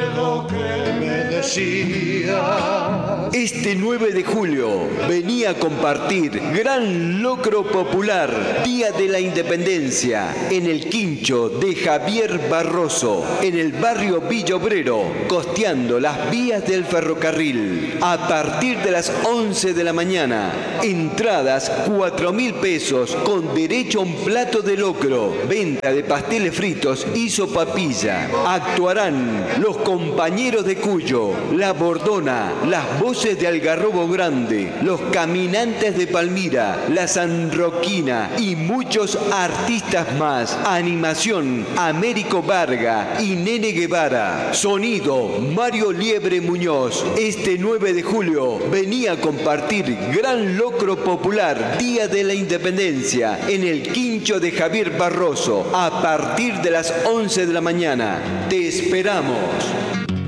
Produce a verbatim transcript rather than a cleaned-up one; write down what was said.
lo que me decías. Este nueve de julio venía a compartir Gran Locro Popular, Día de la Independencia, en el quincho de Javier Barroso, en el barrio Villa Obrero, costeando las vías del ferrocarril. A partir de las once de la mañana, entradas cuatro mil pesos con derecho a un plato de locro, venta de pasteles fritos y sopapilla. Actuarán los compañeros de Cuyo, La Bordona, las voces de Algarrobo Grande, los Caminantes de Palmira, la Sanroquina y muchos artistas más. Animación, Américo Varga y Nene Guevara. Sonido, Mario Liebre Muñoz. Este nueve de julio venía a compartir Gran Locro Popular, Día de la Independencia, en el quincho de Javier Barroso, a partir de las once de la mañana. Te esperamos.